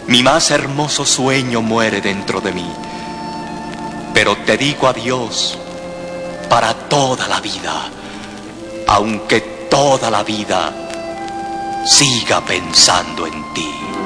Mi más hermoso sueño muere dentro de mí. Pero te digo adiós para toda la vida, aunque toda la vida siga pensando en ti.